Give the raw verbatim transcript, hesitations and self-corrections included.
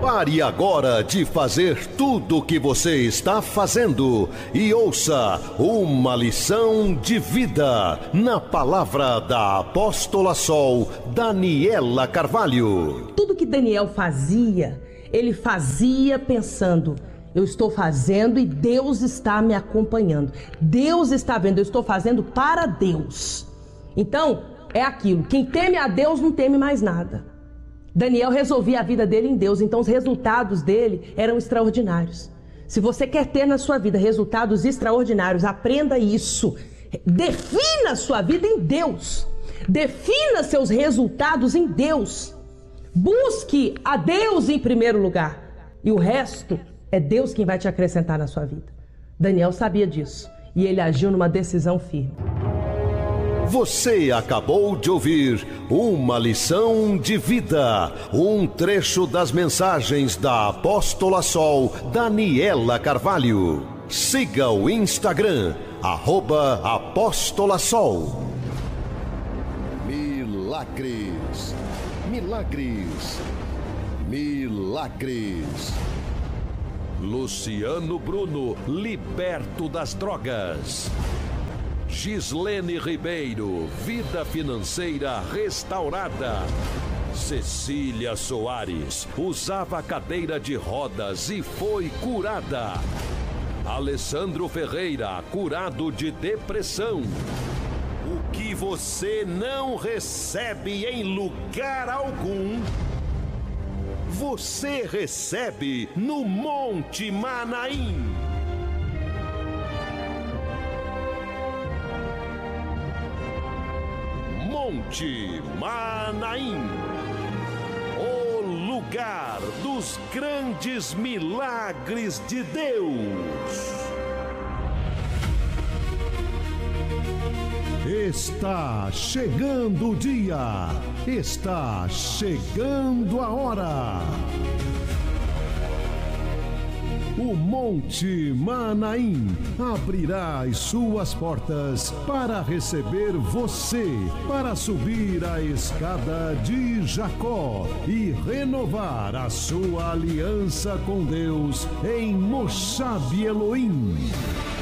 Pare agora de fazer tudo o que você está fazendo e ouça uma lição de vida na palavra da apóstola Sol Daniela Carvalho. Tudo que Daniel fazia, ele fazia pensando: eu estou fazendo e Deus está me acompanhando. Deus está vendo, eu estou fazendo para Deus. Então, é aquilo, quem teme a Deus não teme mais nada. Daniel resolvia a vida dele em Deus, então os resultados dele eram extraordinários. Se você quer ter na sua vida resultados extraordinários, aprenda isso. Defina a sua vida em Deus. Defina seus resultados em Deus. Busque a Deus em primeiro lugar. E o resto é Deus quem vai te acrescentar na sua vida. Daniel sabia disso e ele agiu numa decisão firme. Você acabou de ouvir uma lição de vida, um trecho das mensagens da apóstola Sol Daniela Carvalho. Siga o Instagram, arroba Apóstola Sol. Milagres, milagres, milagres. Luciano Bruno, liberto das drogas. Gislene Ribeiro, vida financeira restaurada. Cecília Soares, usava cadeira de rodas e foi curada. Alessandro Ferreira, curado de depressão. O que você não recebe em lugar algum, você recebe no Monte Manaim. Monte Manaim, o lugar dos grandes milagres de Deus. Está chegando o dia, está chegando a hora. O Monte Manaim abrirá as suas portas para receber você, para subir a escada de Jacó e renovar a sua aliança com Deus em Moshab Elohim.